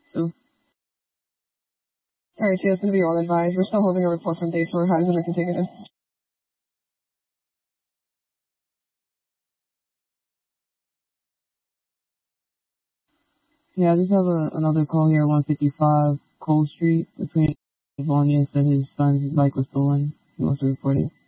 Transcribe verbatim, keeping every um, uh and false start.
So. Alright, T S to be all advised. We're still holding a report from day four. How does it look to take it in? Yeah, I just have a, another call here, one fifty-five Cole Street, between Vaughn and said his son's bike was stolen. He wants to report it.